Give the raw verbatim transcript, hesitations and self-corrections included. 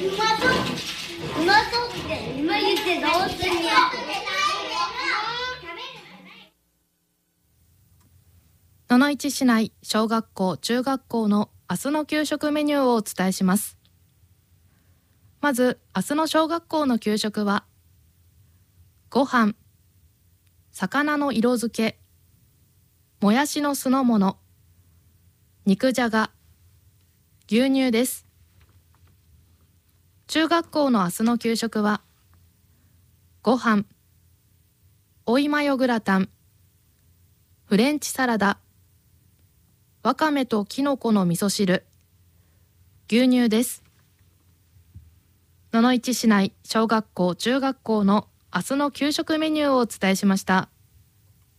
まそううまそうって今言ってどうすんや。 野々市市内小学校中学校の明日の給食メニューをお伝えします。まず明日の小学校の給食はご飯、魚の色付け、もやしの酢の物、肉じゃが、牛乳です。中学校の明日の給食はご飯、追いマヨグラタン、フレンチサラダ、わかめときのこの味噌汁、牛乳です。野々市市内小学校中学校の明日の給食メニューをお伝えしました。